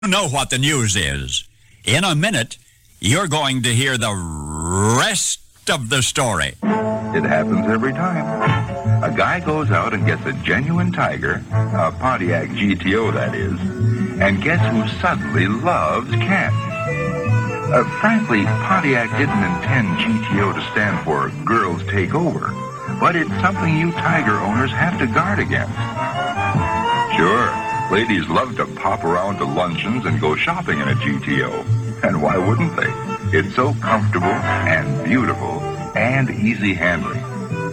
know what the news is. In a minute, you're going to hear the rest of the story. It happens every time. A guy goes out and gets a genuine Tiger, a Pontiac GTO that is, and guess who suddenly loves cats? Frankly, Pontiac didn't intend GTO to stand for Girls Take Over, but it's something you Tiger owners have to guard against. Sure, ladies love to pop around to luncheons and go shopping in a GTO. And why wouldn't they? It's so comfortable and beautiful and easy handling.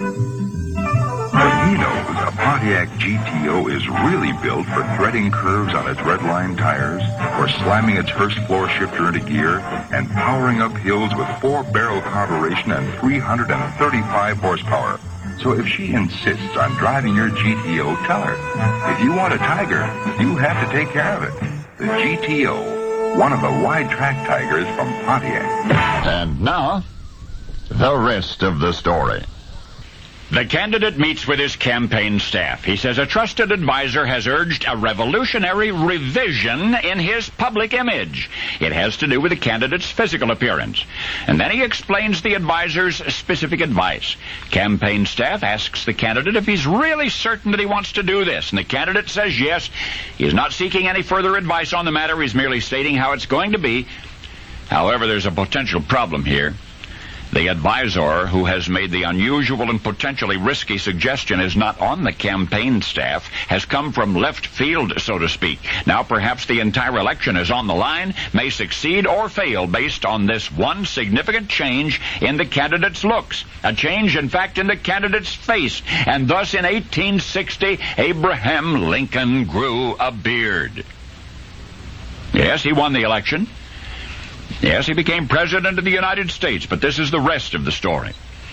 But he knows a Pontiac GTO is really built for threading curves on its red line tires, for slamming its first floor shifter into gear, and powering up hills with 4-barrel carburation and 335 horsepower. So if she insists on driving your GTO, tell her, if you want a Tiger, you have to take care of it. The GTO, one of the wide-track Tigers from Pontiac. And now, the rest of the story. The candidate meets with his campaign staff. He says a trusted advisor has urged a revolutionary revision in his public image. It has to do with the candidate's physical appearance. And then he explains the advisor's specific advice. Campaign staff asks the candidate if he's really certain that he wants to do this. And the candidate says yes. He's not seeking any further advice on the matter. He's merely stating how it's going to be. However, there's a potential problem here. The advisor who has made the unusual and potentially risky suggestion is not on the campaign staff, has come from left field, so to speak. Now perhaps the entire election is on the line, may succeed or fail based on this one significant change in the candidate's looks. A change, in fact, in the candidate's face. And thus in 1860, Abraham Lincoln grew a beard. Yes, he won the election. Yes, he became president of the United States, but this is the rest of the story.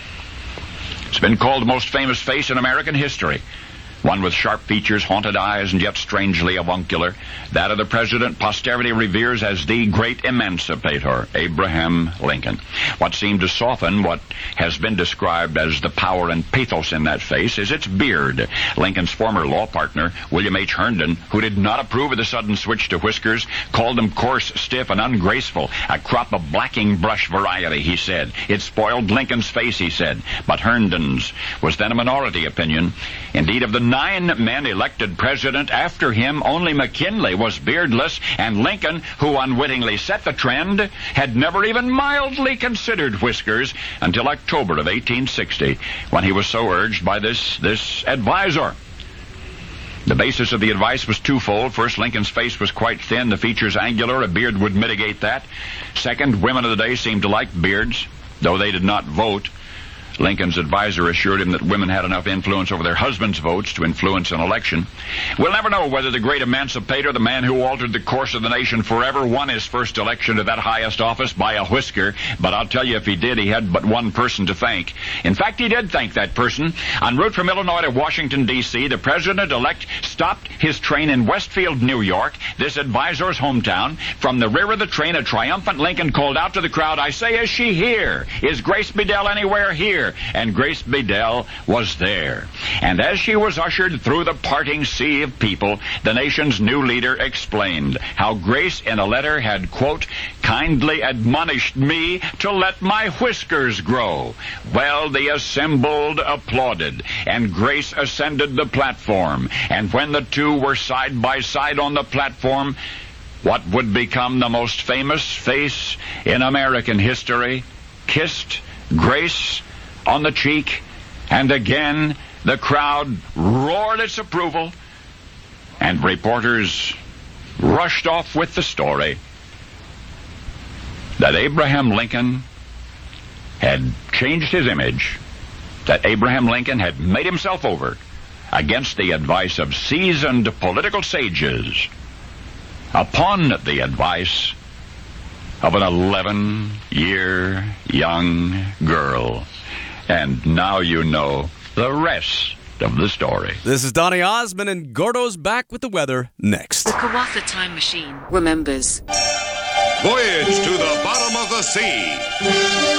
It's been called the most famous face in American history. One with sharp features, haunted eyes, and yet strangely avuncular. That of the president posterity reveres as the great emancipator, Abraham Lincoln. What seemed to soften what has been described as the power and pathos in that face is its beard. Lincoln's former law partner, William H. Herndon, who did not approve of the sudden switch to whiskers, called them coarse, stiff, and ungraceful. A crop of blacking brush variety, he said. It spoiled Lincoln's face, he said. But Herndon's was then a minority opinion. Indeed, of the 9 men elected president after him, only McKinley was beardless, and Lincoln, who unwittingly set the trend, had never even mildly considered whiskers until October of 1860, when he was so urged by this advisor. The basis of the advice was twofold. First, Lincoln's face was quite thin, the features angular. A beard would mitigate that. Second, women of the day seemed to like beards, though they did not vote. Lincoln's advisor assured him that women had enough influence over their husbands' votes to influence an election. We'll never know whether the great emancipator, the man who altered the course of the nation forever, won his first election to that highest office by a whisker, but I'll tell you, if he did, he had but one person to thank. In fact, he did thank that person. En route from Illinois to Washington, D.C., the president-elect stopped his train in Westfield, New York, this advisor's hometown. From the rear of the train, a triumphant Lincoln called out to the crowd, "I say, is she here? Is Grace Bedell anywhere here?" And Grace Bedell was there. And as she was ushered through the parting sea of people, the nation's new leader explained how Grace, in a letter, had, quote, kindly admonished me to let my whiskers grow. Well, the assembled applauded, and Grace ascended the platform. And when the two were side by side on the platform, what would become the most famous face in American history kissed Grace on the cheek, and again the crowd roared its approval, and reporters rushed off with the story that Abraham Lincoln had changed his image, that Abraham Lincoln had made himself over against the advice of seasoned political sages, upon the advice of an 11-year young girl. And now you know the rest of the story. This is Donny Osmond, and Gordo's back with the weather next. The Kawatha Time Machine remembers. Voyage to the bottom of the sea.